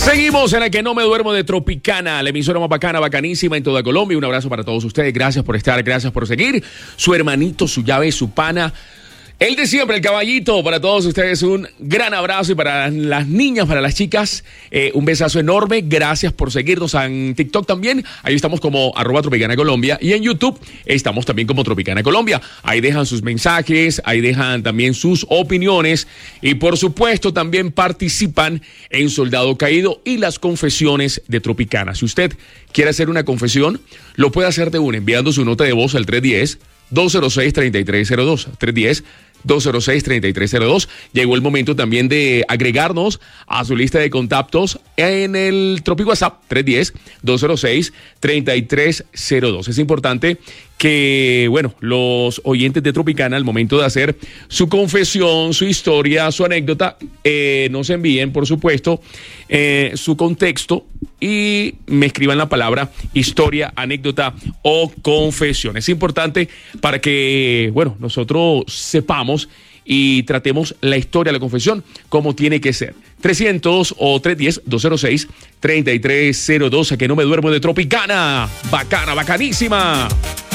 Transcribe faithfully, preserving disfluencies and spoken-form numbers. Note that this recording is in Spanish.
Seguimos en la que no me duermo de Tropicana, la emisora más bacana, bacanísima en toda Colombia. Un abrazo para todos ustedes, gracias por estar, gracias por seguir. Su hermanito, su llave, su pana, el de siempre, el caballito. Para todos ustedes un gran abrazo y para las niñas, para las chicas, eh, un besazo enorme. Gracias por seguirnos en TikTok también. Ahí estamos como arroba Tropicana Colombia y en YouTube estamos también como Tropicana Colombia. Ahí dejan sus mensajes, ahí dejan también sus opiniones y por supuesto también participan en Soldado Caído y las confesiones de Tropicana. Si usted quiere hacer una confesión, lo puede hacer de una enviando su nota de voz al tres uno cero, dos cero seis, tres tres cero dos. tres uno cero, dos cero seis, tres tres cero dos. Llegó el momento también de agregarnos a su lista de contactos en el Tropi WhatsApp tres uno cero, dos cero seis, tres tres cero dos. Es importante que, bueno, los oyentes de Tropicana al momento de hacer su confesión, su historia, su anécdota, eh, nos envíen, por supuesto, eh, su contexto y me escriban la palabra historia, anécdota o confesión. Es importante para que, bueno, nosotros sepamos y tratemos la historia, la confesión, como tiene que ser. trescientos o tres uno cero, dos cero seis, tres tres cero dos, a que no me duermo de Tropicana. Bacana, bacanísima.